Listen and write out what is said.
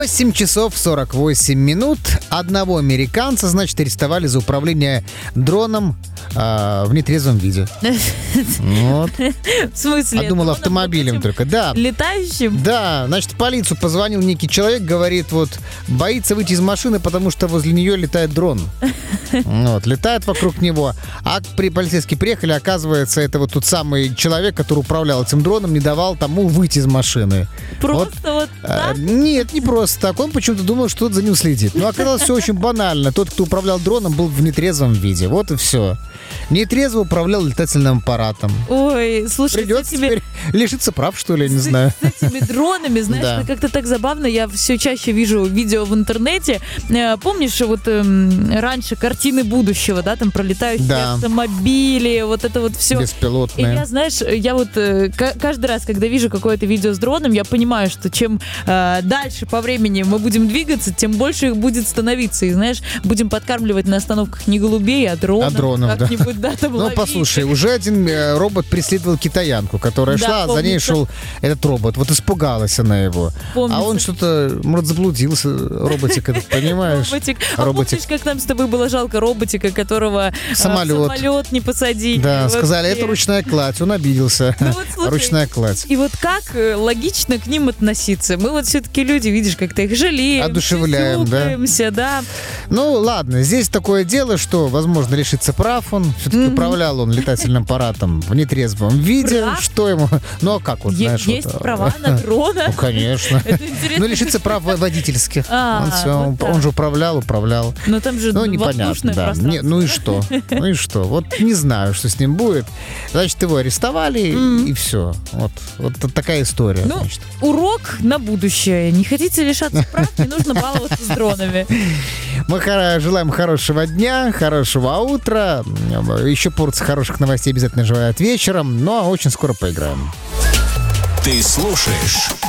8 часов 48 минут. Одного американца, значит, арестовали за управление дроном в нетрезвом виде. Вот. В смысле? А думал, автомобилем вот только. Да. Летающим? Да, значит, в полицию позвонил некий человек, говорит, вот, боится выйти из машины, потому что возле нее летает дрон. Вот, летает вокруг него. А полицейские приехали, оказывается, это вот тот самый человек, который управлял этим дроном, не давал тому выйти из машины. Просто вот так? Нет, не просто так. Он почему-то думал, что кто-то за ним следит. Но оказалось все очень банально. Тот, кто управлял дроном, был в нетрезвом виде. Вот и все. Нетрезво управлял летательным аппаратом. Ой, слушай, Придется теперь лишиться прав, что ли, не знаю. С этими дронами, знаешь, Да. это как-то так забавно. Я все чаще вижу видео в интернете. Помнишь, вот раньше картины будущего, да, там пролетающие Да. автомобили, вот это вот все. И Беспилотные. я, знаешь, я вот каждый раз, когда вижу какое-то видео с дроном, я понимаю, что чем дальше по времени мы будем двигаться, тем больше их будет становиться. И, знаешь, будем подкармливать на остановках не голубей, а дронов. дронов, да. Как-нибудь, да, там Ну, ловить. послушай, уже один робот преследовал китаянку, которая Да, шла, а за ней помнится. шел этот робот. Вот испугалась она его. Помнится. А он что-то, может, заблудился, роботик этот, понимаешь? Роботик. А Роботик. помнишь, как нам с тобой было жалко роботика, которого Самолет. в самолет не посадили? Да, Вообще. сказали, это ручная кладь. Он обиделся. Ну вот слушай, Ручная кладь. И вот как логично к ним относиться? Мы вот все-таки люди, видишь, как-то их жалеем, Одушевляем, да. сюсюкаемся, да. Ну, ладно, здесь такое дело, что, возможно, лишится прав он. Все-таки управлял он летательным аппаратом в нетрезвом виде. Прав? Что ему... Ну, а как вот, знаешь... Есть вот, права на дрона. Ну, конечно. Это интересно. Ну, лишится прав водительских. А, Он всё, вот так. он же управлял. Но там же Ну, непонятно, воздушное да. пространство. Ну и что? Ну и что? Вот не знаю, что с ним будет. Значит, его арестовали, и все. Вот такая история. Ну, значит. урок на будущее. Не хотите лишаться прав, не нужно баловаться с дронами. Мы желаем хорошего дня, хорошего утра. Еще порция хороших новостей обязательно ожидает вечером. Ну, а очень скоро поиграем. Ты слушаешь